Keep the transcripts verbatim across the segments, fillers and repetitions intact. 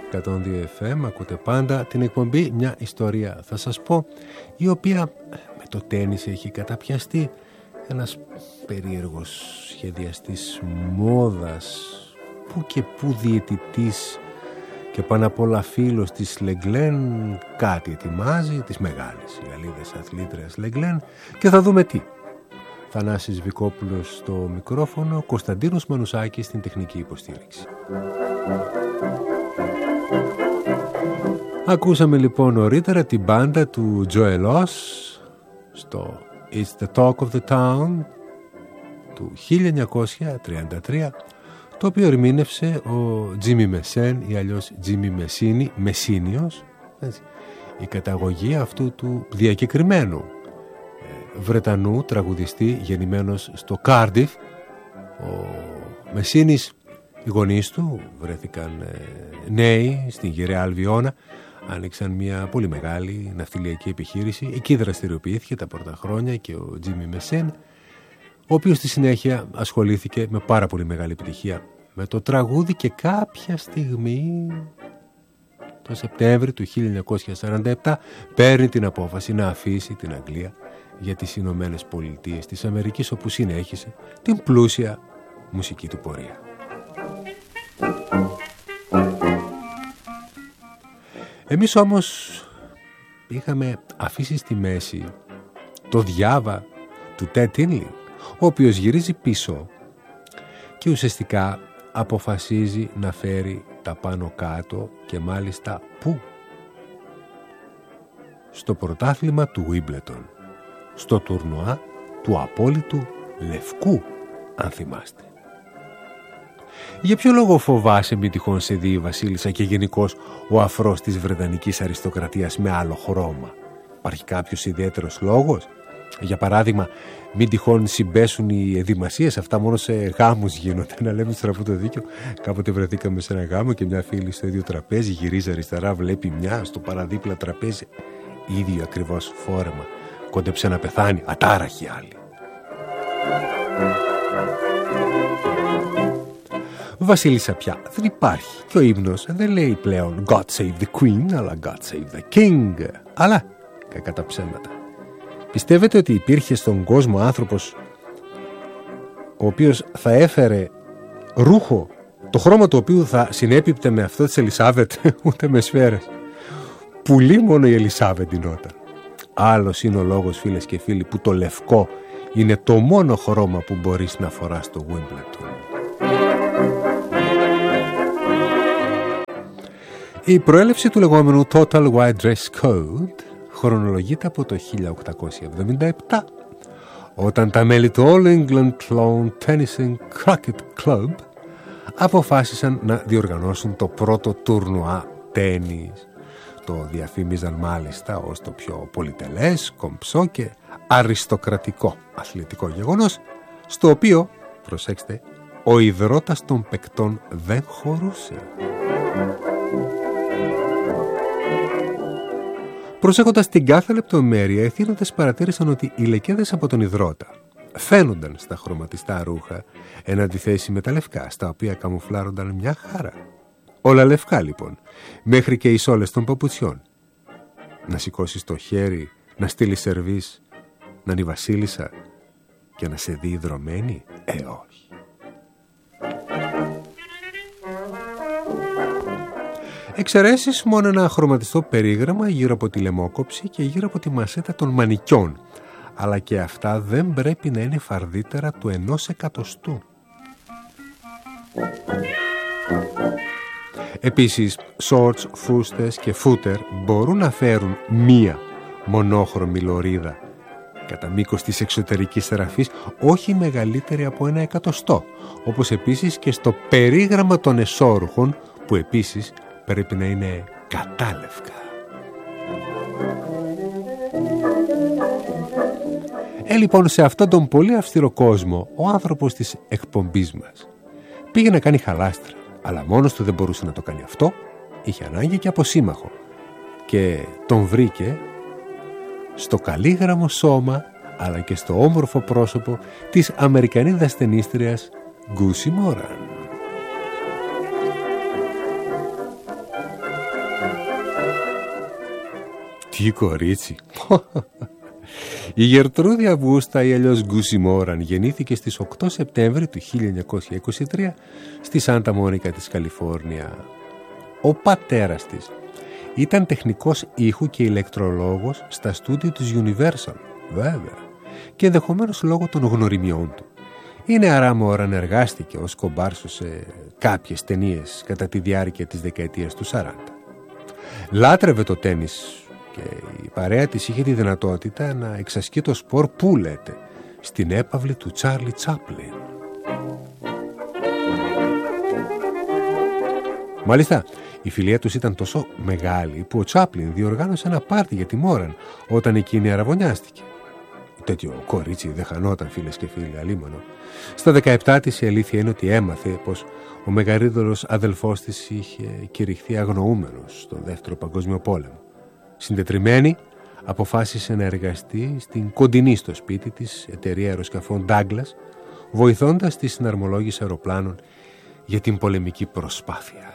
εκατόν δύο εφ εμ. Ακούτε πάντα την εκπομπή «Μια ιστορία θα σας πω», η οποία με το τένις έχει καταπιαστεί. Ένας περίεργος σχεδιαστής μόδας, που και που διαιτητής και πάνω απ' όλα φίλος της Λεγκλέν κάτι ετοιμάζει, της μεγάλης Γαλλίδας αθλήτριας Λεγκλέν, και θα δούμε τι. Θανάσης Βικόπουλος στο μικρόφωνο, Κωνσταντίνος Μανουσάκης στην τεχνική υποστήριξη. Ακούσαμε λοιπόν νωρίτερα την μπάντα του Joel Oss στο It's the Talk of the Town του χίλια εννιακόσια τριάντα τρία, το οποίο ερμήνευσε ο Τζίμι Μεσέν ή αλλιώς Τζίμι Μεσίνη, Μεσίνιος, έτσι, η καταγωγή αυτού του διακεκριμένου ε, Βρετανού τραγουδιστή γεννημένος στο Κάρντιφ. Ο Μεσίνης, οι γονείς του βρέθηκαν ε, νέοι στην γυραιά Αλβιώνα, άνοιξαν μια πολύ μεγάλη ναυτιλιακή επιχείρηση, εκεί δραστηριοποιήθηκε τα πρώτα χρόνια και ο Τζίμι Μεσέν, ο οποίος στη συνέχεια ασχολήθηκε με πάρα πολύ μεγάλη επιτυχία με το τραγούδι, και κάποια στιγμή το Σεπτέμβρη του χίλια εννιακόσια σαράντα επτά παίρνει την απόφαση να αφήσει την Αγγλία για τις Ηνωμένες Πολιτείες της Αμερικής, όπου συνέχισε την πλούσια μουσική του πορεία. Εμείς όμως είχαμε αφήσει στη μέση το διάβα του Τεντ Τίνλι, ο οποίος γυρίζει πίσω και ουσιαστικά αποφασίζει να φέρει τα πάνω κάτω, και μάλιστα πού? Στο πρωτάθλημα του Wimbledon, στο τουρνουά του απόλυτου λευκού, αν θυμάστε. Για ποιο λόγο φοβάσαι μη τυχόν σε δει η βασίλισσα και γενικώς ο αφρός της βρετανικής αριστοκρατίας με άλλο χρώμα? Υπάρχει κάποιος ιδιαίτερος λόγος? Για παράδειγμα, μην τυχόν συμπέσουν οι εδημασίες, αυτά μόνο σε γάμους γίνονται. Να λέμε τώρα αυτό το δίκιο. Κάποτε βρεθήκαμε σε ένα γάμο και μια φίλη στο ίδιο τραπέζι γυρίζει αριστερά, βλέπει μια στο παραδίπλα τραπέζι, ίδιο ακριβώς φόρεμα. Κόντεψε να πεθάνει, ατάραχη άλλη. Βασίλισσα πια δεν υπάρχει, και ο ύμνος δεν λέει πλέον God save the Queen, αλλά God save the King. Αλλά, κακά τα ψέματα, πιστεύετε ότι υπήρχε στον κόσμο άνθρωπος ο οποίος θα έφερε ρούχο το χρώμα του οποίου θα συνέπιπτε με αυτό της Ελισάβετ? Ούτε με σφαίρες. Πουλί μόνο η Ελισάβετ ντυνόταν. Άλλος είναι ο λόγος, φίλες και φίλοι, που το λευκό είναι το μόνο χρώμα που μπορείς να φοράς στο Wimbledon. Η προέλευση του λεγόμενου Total White Dress Code χρονολογείται από το χίλια οκτακόσια εβδομήντα επτά, όταν τα μέλη του All England Lawn Tennis and Cricket Club αποφάσισαν να διοργανώσουν το πρώτο τουρνουά τένις. Το διαφήμιζαν μάλιστα ως το πιο πολυτελές, κομψό και αριστοκρατικό αθλητικό γεγονός, στο οποίο, προσέξτε, ο ιδρώτας των παικτών δεν χωρούσε. Προσέχοντας την κάθε λεπτομέρεια, οι ευθύνοντες παρατήρησαν ότι οι λεκέδες από τον ιδρώτα φαίνονταν στα χρωματιστά ρούχα, εν αντιθέσει με τα λευκά, στα οποία καμουφλάρονταν μια χαρά. Όλα λευκά λοιπόν, μέχρι και οι σόλες των παπουτσιών. Να σηκώσεις το χέρι, να στείλει σερβίς, να είναι η βασίλισσα και να σε δει ιδρωμένη? Ε, όχι. Εξαιρέσεις μόνο ένα χρωματιστό περίγραμμα γύρω από τη λαιμόκοψη και γύρω από τη μασέτα των μανικιών, αλλά και αυτά δεν πρέπει να είναι φαρδίτερα του ενός εκατοστού. Επίσης, shorts, φούστες και φούτερ μπορούν να φέρουν μία μονόχρωμη λωρίδα κατά μήκος της εξωτερικής σεραφής, όχι μεγαλύτερη από ένα εκατοστό, όπως επίσης και στο περίγραμμα των εσώρουχων, που επίσης πρέπει να είναι κατάλευκα. Ε, λοιπόν, σε αυτόν τον πολύ αυστηρό κόσμο, ο άνθρωπος της εκπομπής μας πήγε να κάνει χαλάστρα, αλλά μόνος του δεν μπορούσε να το κάνει αυτό, είχε ανάγκη και από σύμμαχο, και τον βρήκε στο καλήγραμμο σώμα, αλλά και στο όμορφο πρόσωπο της Αμερικανίδας ταινίστριας Γκούσι Μόραν. Τι κορίτσι! Η Γερτρούδη Αυγούστα ή αλλιώς Γκούσι Μόραν γεννήθηκε στις οκτώ Σεπτέμβρη του χίλια εννιακόσια είκοσι τρία στη Σάντα Μόνικα της Καλιφόρνια. Ο πατέρας της ήταν τεχνικός ήχου και ηλεκτρολόγος στα στούντιο της Universal, βέβαια, και ενδεχομένως λόγω των γνωριμιών του. Η νεαρά Μόραν εργάστηκε ως κομπάρσο σε κάποιες ταινίες κατά τη διάρκεια της δεκαετίας του σαράντα. Λάτρευε το τένις και η παρέα της είχε τη δυνατότητα να εξασκεί το σπορ που λέτε στην έπαυλη του Τσάρλι Τσάπλιν. Μάλιστα, η φιλία τους ήταν τόσο μεγάλη που ο Τσάπλιν διοργάνωσε ένα πάρτι για τη Μόραν όταν εκείνη αραβωνιάστηκε. Τέτοιο κορίτσι δεν χανόταν, φίλες και φίλοι, αλίμονο. Στα δεκαεπτά της η αλήθεια είναι ότι έμαθε πως ο μεγαλύτερος αδελφός της είχε κηρυχθεί αγνοούμενος στο δεύτερο παγκόσμιο πόλεμο. Συντετριμμένη, αποφάσισε να εργαστεί στην κοντινή στο σπίτι της εταιρεία αεροσκαφών Douglas, βοηθώντας τη συναρμολόγηση αεροπλάνων για την πολεμική προσπάθεια.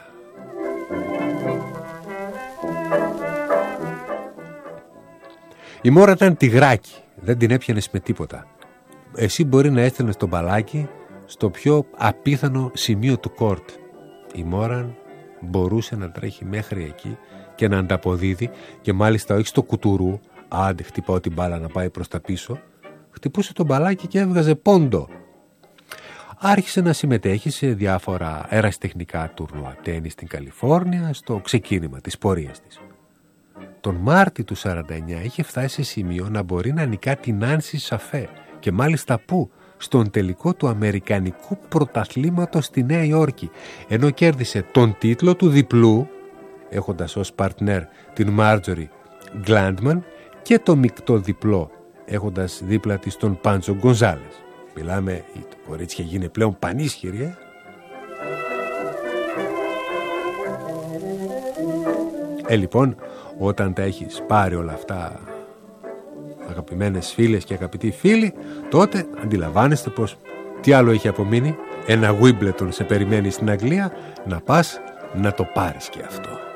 Η Μόρα ήταν τυγράκι, δεν την έπιανες με τίποτα. Εσύ μπορεί να έστελνες το μπαλάκι στο πιο απίθανο σημείο του κόρτ. Η Μόραν μπορούσε να τρέχει μέχρι εκεί και να ανταποδίδει, και μάλιστα όχι στο κουτουρού, άντε χτυπάω την μπάλα να πάει προς τα πίσω, χτυπούσε το μπαλάκι και έβγαζε πόντο. Άρχισε να συμμετέχει σε διάφορα ερασιτεχνικά τουρνουά τένις στην Καλιφόρνια στο ξεκίνημα της πορείας της. Τον Μάρτιο του σαράντα εννιά είχε φτάσει σε σημείο να μπορεί να νικά την Νάνση Σαφέ, και μάλιστα πού? Στον τελικό του Αμερικανικού Πρωταθλήματος στη Νέα Υόρκη, ενώ κέρδισε τον τίτλο του διπλού έχοντας ως παρτνέρ την Μάρτζορι Γκλάντμαν και το μεικτό διπλό έχοντας δίπλα της τον Πάντζο Γκονζάλες. Μιλάμε, το κορίτσι είχε γίνει πλέον πανίσχυρη, ε? Ε, λοιπόν, όταν τα έχεις πάρει όλα αυτά, αγαπημένες φίλες και αγαπητοί φίλοι, τότε αντιλαμβάνεστε πως τι άλλο έχει απομείνει? Ένα Wimbledon σε περιμένει στην Αγγλία, να πας να το πάρεις και αυτό.